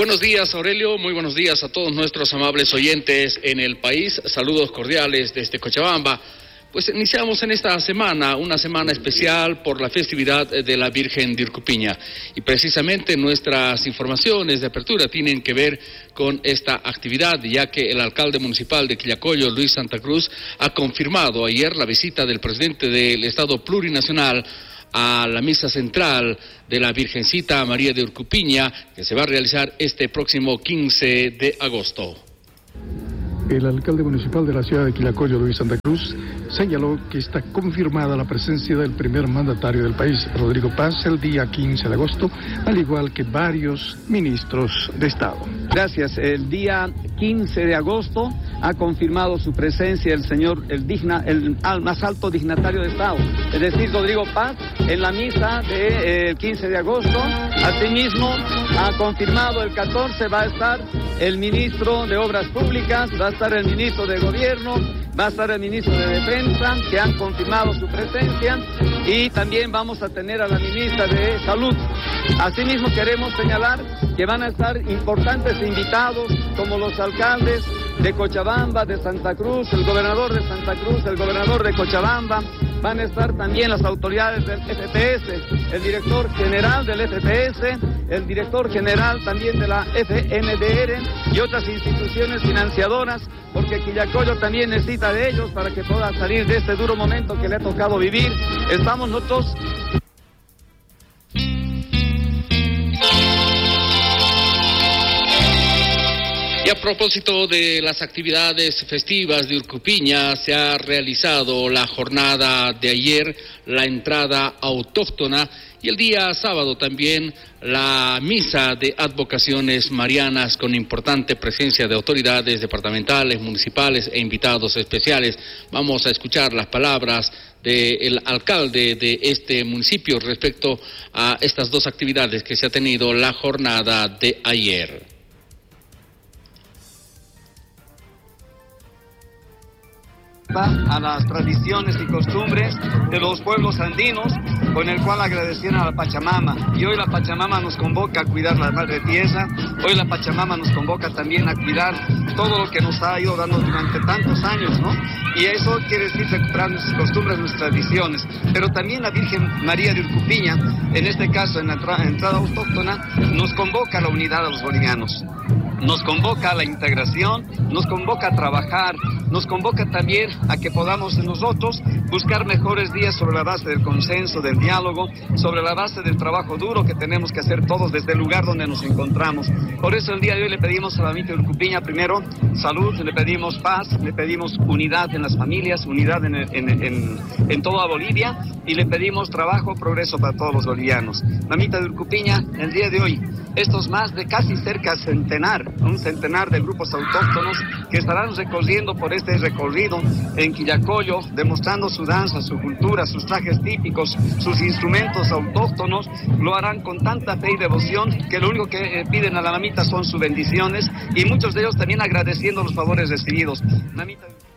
Buenos días, Aurelio. Muy buenos días a todos nuestros amables oyentes en el país. Saludos cordiales desde Cochabamba. Pues iniciamos en esta semana, una semana especial por la festividad de la Virgen de Urcupiña. Y precisamente nuestras informaciones de apertura tienen que ver con esta actividad, ya que el alcalde municipal de Quillacollo, Luis Santa Cruz, ha confirmado ayer la visita del presidente del Estado Plurinacional a la misa central de la Virgencita María de Urcupiña, que se va a realizar este próximo 15 de agosto. El alcalde municipal de la ciudad de Quillacollo, Luis Santa Cruz, señaló que está confirmada la presencia del primer mandatario del país, Rodrigo Paz, el día 15 de agosto, al igual que varios ministros de Estado. Gracias. El día 15 de agosto ha confirmado su presencia el señor, el más alto dignatario de Estado, es decir, Rodrigo Paz, en la misa del 15 de agosto. Asimismo, ha confirmado el 14 va a estar el ministro de Obras Públicas, va a estar el ministro de Gobierno, va a estar el ministro de Defensa, que han confirmado su presencia, y también vamos a tener a la ministra de Salud. Asimismo, queremos señalar que van a estar importantes invitados, como los alcaldes de Cochabamba, de Santa Cruz, el gobernador de Santa Cruz, el gobernador de Cochabamba. Van a estar también las autoridades del FPS, el director general del FPS, el director general también de la FNDR y otras instituciones financiadoras, porque Quillacollo también necesita de ellos para que pueda salir de este duro momento que le ha tocado vivir. Estamos nosotros... Y a propósito de las actividades festivas de Urcupiña, se ha realizado la jornada de ayer, la entrada autóctona, y el día sábado también la misa de advocaciones marianas con importante presencia de autoridades departamentales, municipales e invitados especiales. Vamos a escuchar las palabras del alcalde de este municipio respecto a estas dos actividades que se ha tenido la jornada de ayer. A las tradiciones y costumbres de los pueblos andinos, con el cual agradecieron a la Pachamama. Y hoy la Pachamama nos convoca a cuidar la madre tierra, hoy la Pachamama nos convoca también a cuidar todo lo que nos ha ido dando durante tantos años, ¿no? Y eso quiere decir recuperar nuestras costumbres, nuestras tradiciones. Pero también la Virgen María de Urcupiña, en este caso en la entrada autóctona, nos convoca a la unidad a los bolivianos. Nos convoca a la integración, nos convoca a trabajar, nos convoca también a que podamos nosotros buscar mejores días sobre la base del consenso, del diálogo, sobre la base del trabajo duro que tenemos que hacer todos desde el lugar donde nos encontramos. Por eso el día de hoy le pedimos a la Virgen de Urcupiña primero salud, le pedimos paz, le pedimos unidad en las familias, unidad en toda Bolivia, y le pedimos trabajo, progreso para todos los bolivianos. Mamita de Urcupiña, el día de hoy, estos más de casi cerca un centenar de grupos autóctonos que estarán recorriendo por este recorrido en Quillacollo, demostrando su danza, su cultura, sus trajes típicos, sus instrumentos autóctonos. Lo harán con tanta fe y devoción que lo único que piden a la mamita son sus bendiciones, y muchos de ellos también agradeciendo los favores recibidos. Mamita...